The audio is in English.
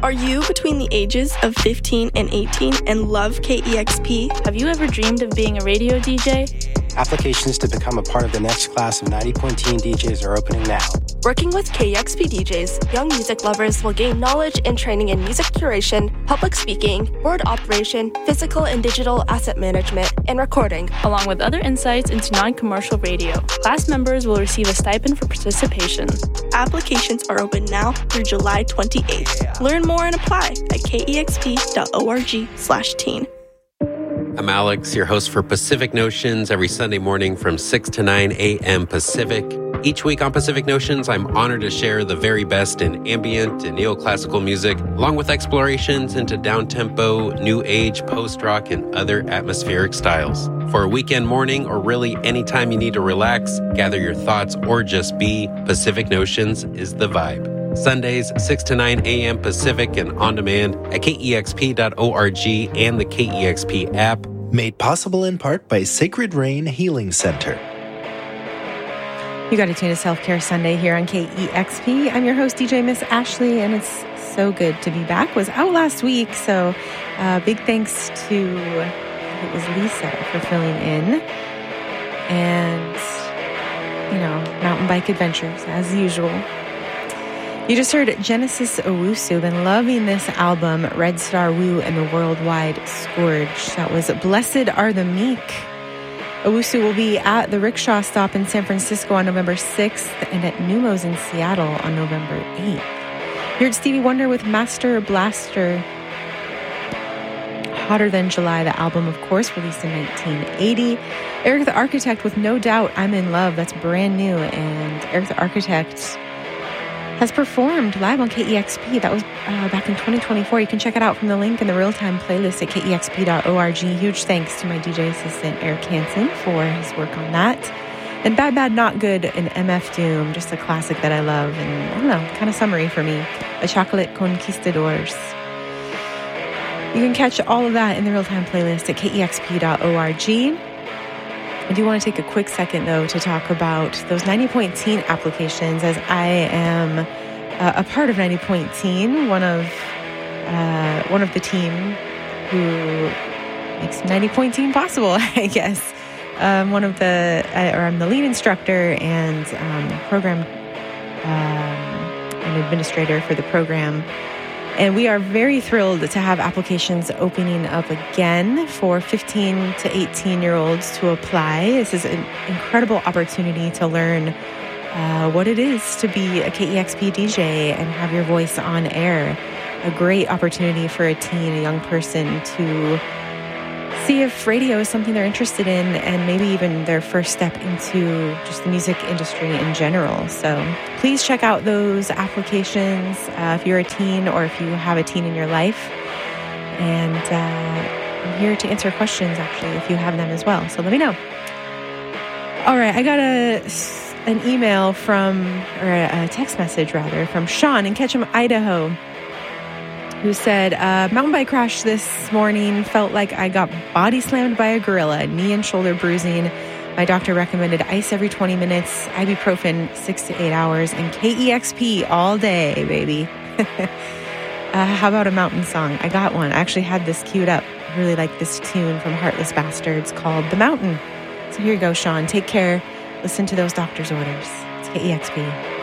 Are you between the ages of 15 and 18 and love KEXP? Have you ever dreamed of being a radio DJ? Applications to become a part of the next class of 90.teen DJs are opening now. Working with KEXP DJs, young music lovers will gain knowledge and training in music curation, public speaking, board operation, physical and digital asset management, and recording, along with other insights into non-commercial radio. Class members will receive a stipend for participation. Applications are open now through July 28th. Learn more and apply at kexp.org/teen. I'm Alex, your host for Pacific Notions, every Sunday morning from 6 to 9 a.m. Pacific. Each week on Pacific Notions, I'm honored to share the very best in ambient and neoclassical music, along with explorations into down-tempo, new age, post-rock, and other atmospheric styles. For a weekend morning, or really anytime you need to relax, gather your thoughts, or just be, Pacific Notions is the vibe. Sundays, 6 to 9 a.m. Pacific and on demand at kexp.org and the KEXP app. Made possible in part by Sacred Rain Healing Center. You got to tune to Self-Care Sunday here on KEXP. I'm your host, DJ Miss Ashley, and it's so good to be back. Was out last week, so big thanks to, it was Lisa for filling in. And, mountain bike adventures, as usual. You just heard Genesis Owusu. Been loving this album, Red Star Woo and the Worldwide Scourge. That was Blessed Are the Meek. Owusu will be at the Rickshaw Stop in San Francisco on November 6th and at Numos in Seattle on November 8th. Here at Stevie Wonder with Master Blaster. Hotter Than July, the album, of course, released in 1980. Eric the Architect with No Doubt, I'm in Love. That's brand new. And Eric the Architect has performed live on KEXP. That was back in 2024. You can check it out from the link in the real-time playlist at kexp.org. Huge thanks to my DJ assistant, Eric Hansen, for his work on that. And Bad Bad Not Good and MF Doom, just a classic that I love. And I don't know, kind of summary for me. A Chocolate Conquistadors. You can catch all of that in the real-time playlist at kexp.org. I do want to take a quick second, though, to talk about those 90.teen applications, as I am a part of 90.teen, one of the team who makes 90.teen possible, I guess. I'm the lead instructor and program and administrator for the program. And we are very thrilled to have applications opening up again for 15 to 18-year-olds to apply. This is an incredible opportunity to learn what it is to be a KEXP DJ and have your voice on air. A great opportunity for a teen, a young person, to see if radio is something they're interested in and maybe even their first step into just the music industry in general. So please check out those applications if you're a teen or if you have a teen in your life. And I'm here to answer questions, actually, if you have them as well. So let me know. All right, I got an email or a text message, rather, from Sean in Ketchum, Idaho, who said, mountain bike crash this morning, felt like I got body slammed by a gorilla, knee and shoulder bruising. My doctor recommended ice every 20 minutes, ibuprofen 6 to 8 hours, and KEXP all day, baby. How about a mountain song? I got one. I actually had this queued up. I really like this tune from Heartless Bastards called The Mountain. So here you go, Sean. Take care. Listen to those doctor's orders. It's KEXP.